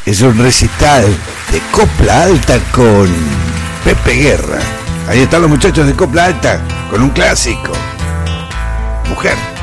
es un recital de Copla Alta con Pepe Guerra. Ahí están los muchachos de Copla Alta con un clásico, Mujer.